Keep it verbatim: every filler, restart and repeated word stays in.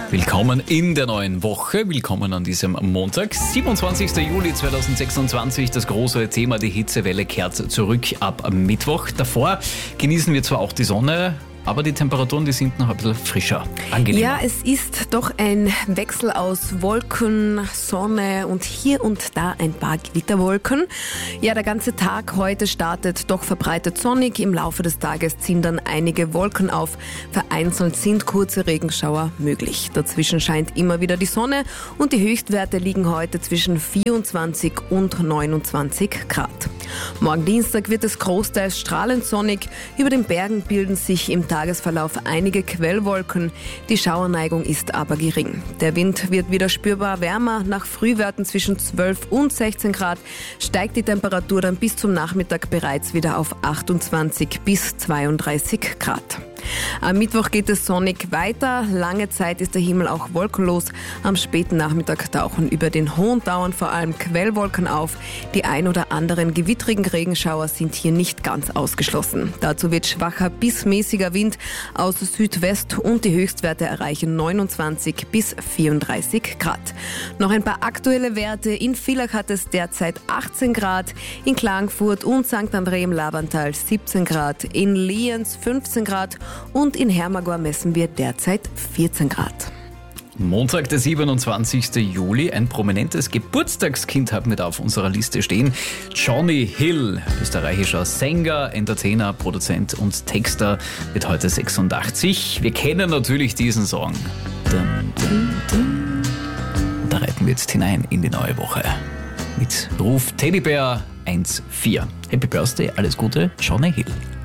Willkommen in der neuen Woche, willkommen an diesem Montag, siebenundzwanzigster Juli zweitausendsechsundzwanzig. Das große Thema, die Hitzewelle kehrt zurück ab Mittwoch. Davor genießen wir zwar auch die Sonne, aber die Temperaturen, die sind noch ein bisschen frischer, angenehmer. Ja, es ist doch ein Wechsel aus Wolken, Sonne und hier und da ein paar Gewitterwolken. Ja, der ganze Tag heute startet doch verbreitet sonnig. Im Laufe des Tages ziehen dann einige Wolken auf. Vereinzelt sind kurze Regenschauer möglich. Dazwischen scheint immer wieder die Sonne und die Höchstwerte liegen heute zwischen vierundzwanzig und neunundzwanzig Grad. Morgen Dienstag wird es großteils strahlend sonnig. Über den Bergen bilden sich im Tagesverlauf einige Quellwolken. Die Schauerneigung ist aber gering. Der Wind wird wieder spürbar wärmer. Nach Frühwerten zwischen zwölf und sechzehn Grad steigt die Temperatur dann bis zum Nachmittag bereits wieder auf achtundzwanzig bis zweiunddreißig Grad. Am Mittwoch geht es sonnig weiter. Lange Zeit ist der Himmel auch wolkenlos. Am späten Nachmittag tauchen über den hohen Dauern vor allem Quellwolken auf. Die ein oder anderen gewittrigen Regenschauer sind hier nicht ganz ausgeschlossen. Dazu wird schwacher bis mäßiger Wind aus Südwest und die Höchstwerte erreichen neunundzwanzig bis vierunddreißig Grad. Noch ein paar aktuelle Werte. In Villach hat es derzeit achtzehn Grad, in Klagenfurt und Sankt André im Labantal siebzehn Grad, in Lienz fünfzehn Grad und in Hermagor messen wir derzeit vierzehn Grad. Montag, der siebenundzwanzigster Juli. Ein prominentes Geburtstagskind haben wir da auf unserer Liste stehen. Johnny Hill, österreichischer Sänger, Entertainer, Produzent und Texter, wird heute sechsundachtzig. Wir kennen natürlich diesen Song. Dun, dun, dun. Da reiten wir jetzt hinein in die neue Woche. Mit Ruf Teddybär eins vier. Happy Birthday, alles Gute, Johnny Hill.